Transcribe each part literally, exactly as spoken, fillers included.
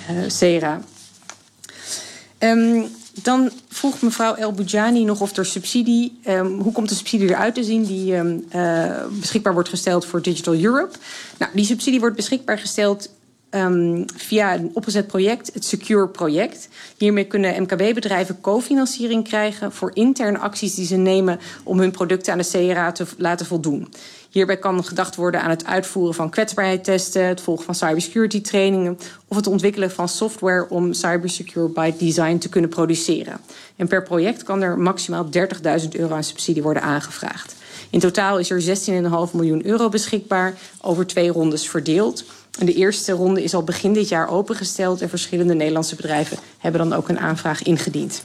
SERA. Um, dan vroeg mevrouw El Boudjani nog of er subsidie... Um, hoe komt de subsidie eruit te zien die um, uh, beschikbaar wordt gesteld voor Digital Europe? Nou, die subsidie wordt beschikbaar gesteld um, via een opgezet project, het Secure-project. Hiermee kunnen M K B-bedrijven cofinanciering krijgen voor interne acties die ze nemen om hun producten aan de SERA te laten voldoen. Hierbij kan gedacht worden aan het uitvoeren van kwetsbaarheidstesten, het volgen van cybersecurity trainingen of het ontwikkelen van software om cybersecure by design te kunnen produceren. En per project kan er maximaal dertigduizend euro aan subsidie worden aangevraagd. In totaal is er zestien komma vijf miljoen euro beschikbaar over twee rondes verdeeld. En de eerste ronde is al begin dit jaar opengesteld en verschillende Nederlandse bedrijven hebben dan ook een aanvraag ingediend.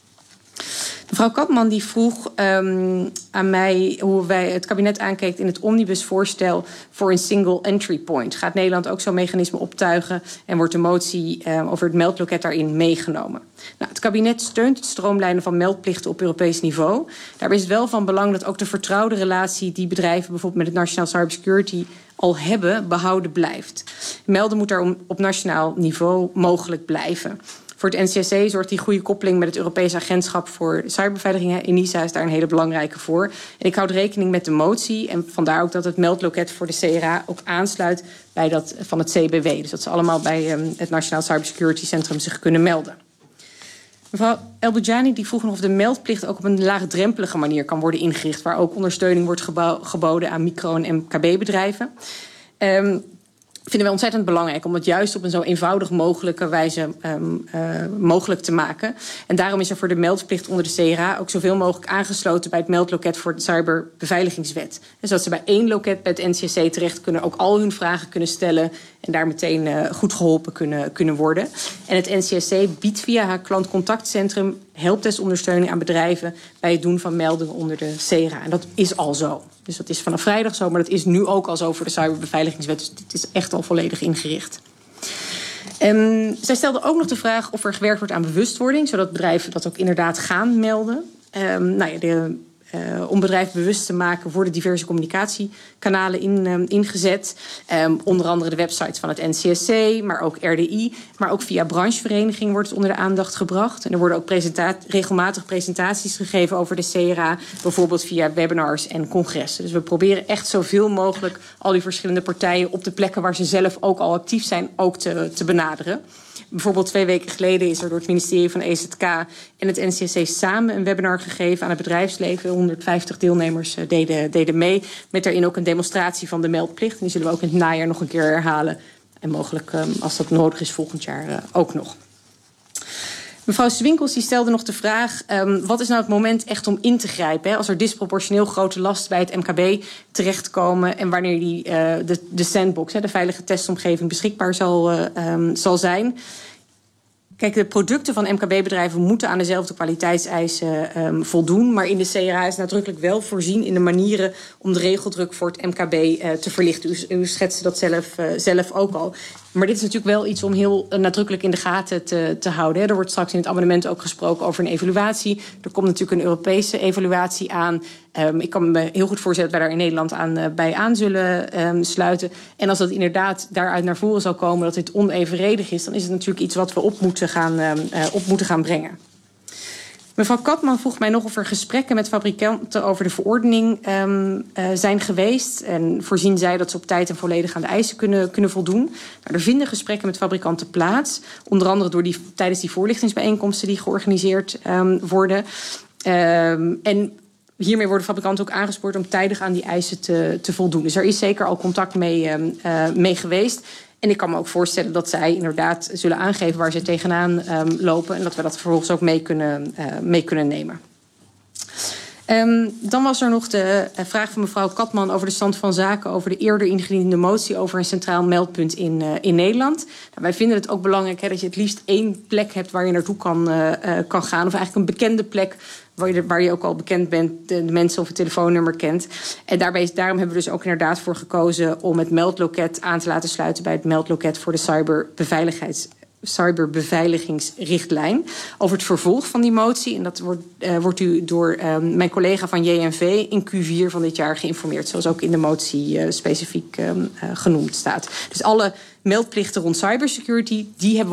Mevrouw Katman die vroeg um, aan mij hoe wij het kabinet aankijkt in het omnibusvoorstel voor een single entry point. Gaat Nederland ook zo'n mechanisme optuigen en wordt de motie uh, over het meldloket daarin meegenomen? Nou, het kabinet steunt het stroomlijnen van meldplichten op Europees niveau. Daarbij is het wel van belang dat ook de vertrouwde relatie die bedrijven bijvoorbeeld met het Nationaal Cybersecurity al hebben, behouden blijft. Melden moet daar op nationaal niveau mogelijk blijven. Voor het N C S C zorgt die goede koppeling met het Europees Agentschap voor Cyberbeveiliging. ENISA is daar een hele belangrijke voor. En ik houd rekening met de motie. En vandaar ook dat het meldloket voor de SERA ook aansluit bij dat van het C B W. Dus dat ze allemaal bij um, het Nationaal Cybersecurity Centrum zich kunnen melden. Mevrouw El Boudjani die vroeg nog of de meldplicht ook op een laagdrempelige manier kan worden ingericht, waar ook ondersteuning wordt geboden aan micro- en M K B-bedrijven. Um, vinden we ontzettend belangrijk om het juist op een zo eenvoudig mogelijke wijze um, uh, mogelijk te maken. En daarom is er voor de meldplicht onder de SERA ook zoveel mogelijk aangesloten bij het meldloket voor de cyberbeveiligingswet. Dus dat ze bij één loket bij het N C S C terecht kunnen, ook al hun vragen kunnen stellen en daar meteen uh, goed geholpen kunnen, kunnen worden. En het N C S C biedt via haar klantcontactcentrum helpdeskondersteuning aan bedrijven bij het doen van meldingen onder de SERA. En dat is al zo. Dus dat is vanaf vrijdag zo, maar dat is nu ook al zo voor de cyberbeveiligingswet. Dus dit is echt al volledig ingericht. Um, zij stelde ook nog de vraag of er gewerkt wordt aan bewustwording, zodat bedrijven dat ook inderdaad gaan melden. Um, nou ja, de, uh, om bedrijven bewust te maken worden diverse communicatiekanalen in, um, ingezet. Um, onder andere de websites van het N C S C, maar ook R D I. Maar ook via brancheverenigingen wordt het onder de aandacht gebracht. En er worden ook presenta- regelmatig presentaties gegeven over de SERA. Bijvoorbeeld via webinars en congressen. Dus we proberen echt zoveel mogelijk al die verschillende partijen op de plekken waar ze zelf ook al actief zijn ook te, te benaderen. Bijvoorbeeld twee weken geleden is er door het ministerie van E Z K en het N C S C samen een webinar gegeven aan het bedrijfsleven. honderdvijftig deelnemers deden, deden mee. Met daarin ook een demonstratie van de meldplicht. En die zullen we ook in het najaar nog een keer herhalen. En mogelijk, als dat nodig is, volgend jaar ook nog. Mevrouw Swinkels die stelde nog de vraag, um, wat is nou het moment echt om in te grijpen? Hè, als er disproportioneel grote last bij het M K B terechtkomen en wanneer die, uh, de, de sandbox, hè, de veilige testomgeving, beschikbaar zal, uh, um, zal zijn. Kijk, de producten van M K B-bedrijven moeten aan dezelfde kwaliteitseisen um, voldoen. Maar in de SERA is nadrukkelijk wel voorzien in de manieren om de regeldruk voor het M K B uh, te verlichten. U, u schetste dat zelf, uh, zelf ook al. Maar dit is natuurlijk wel iets om heel uh, nadrukkelijk in de gaten te, te houden. Hè. Er wordt straks in het amendement ook gesproken over een evaluatie. Er komt natuurlijk een Europese evaluatie aan. Um, ik kan me heel goed voorstellen dat wij daar in Nederland aan, uh, bij aan zullen um, sluiten. En als dat inderdaad daaruit naar voren zal komen dat dit onevenredig is, dan is het natuurlijk iets wat we op moeten gaan, uh, op moeten gaan brengen. Mevrouw Katman vroeg mij nog of er gesprekken met fabrikanten over de verordening um, uh, zijn geweest. En voorzien zij dat ze op tijd en volledig aan de eisen kunnen, kunnen voldoen. Nou, er vinden gesprekken met fabrikanten plaats. Onder andere door die, tijdens die voorlichtingsbijeenkomsten die georganiseerd um, worden. Um, en hiermee worden fabrikanten ook aangespoord om tijdig aan die eisen te, te voldoen. Dus er is zeker al contact mee, um, uh, mee geweest. En ik kan me ook voorstellen dat zij inderdaad zullen aangeven waar ze tegenaan um, lopen. En dat we dat vervolgens ook mee kunnen, uh, mee kunnen nemen. Um, dan was er nog de uh, vraag van mevrouw Katman over de stand van zaken, over de eerder ingediende motie over een centraal meldpunt in, uh, in Nederland. Nou, wij vinden het ook belangrijk hè, dat je het liefst één plek hebt waar je naartoe kan, uh, uh, kan gaan. Of eigenlijk een bekende plek waar je, waar je ook al bekend bent, de, de mensen of het telefoonnummer kent. En daarbij, daarom hebben we dus ook inderdaad voor gekozen om het meldloket aan te laten sluiten bij het meldloket voor de cyberbeveiligheids. cyberbeveiligingsrichtlijn. Over het vervolg van die motie. En dat wordt, uh, wordt u door uh, mijn collega van J N V in Q vier van dit jaar geïnformeerd. Zoals ook in de motie uh, specifiek uh, uh, genoemd staat. Dus alle meldplichten rond cybersecurity, die hebben we